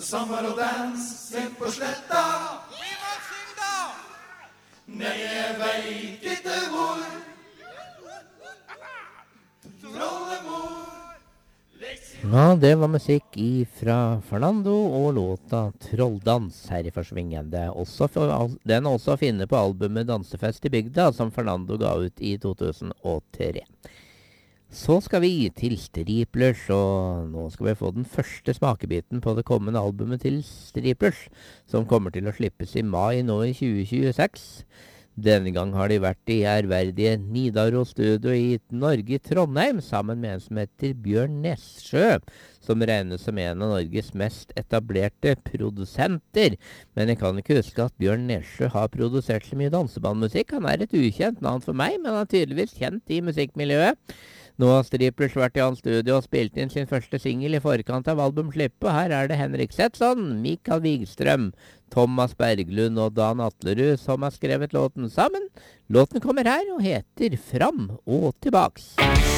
Sommer og dans inn på sletta. Vi må synge da! Nei, jeg vet ikke hvor. Trollemor. Ja, det var musikk fra Fernando og låta Trolldans her i Forsvingende. Den er også å finne på albumet Dansefest i bygda, som Fernando ga ut i 2003. Så skal vi til Striplers, og nå skal vi få den første smakebiten på det kommende albumet til Striplers, som kommer til å slippes i mai nå i 2026. Denne gang har de vært i ærverdige Nidaros Studio i Norge, Trondheim, sammen med en som heter Bjørn Nessjø, som regnes som en av Norges mest etablerte produsenter. Men jeg kan ikke huske at Bjørn Nessjø har produsert så mye dansebandmusikk. Han er et ukjent navn for meg, men han er tydeligvis kjent i musikkmiljøet. Nå har Striplers vært i hans studio og spilt inn sin første single i forkant av albumslippet, og her er det Henrik Setsson, Mikael Wigstrøm, Thomas Berglund og Dan Atlerud som har skrevet låten sammen. Låten kommer her og heter Fram og tilbaks.